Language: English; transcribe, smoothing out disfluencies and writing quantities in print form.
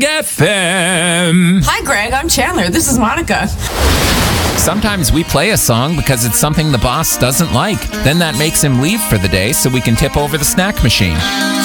FM. Hi, Greg. I'm Chandler. This is Monica. Sometimes we play a song because it's something the boss doesn't like. Then that makes him leave for the day so we can tip over the snack machine.